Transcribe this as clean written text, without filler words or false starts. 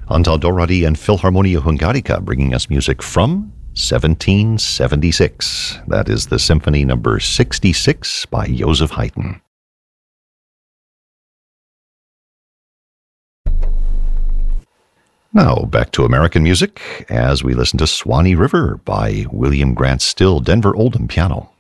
Antaldoradi and Philharmonia Hungarica bringing us music from 1776. That is the Symphony Number 66 by Joseph Haydn. Now, back to American music as we listen to Swanee River by William Grant Still, Denver Oldham piano.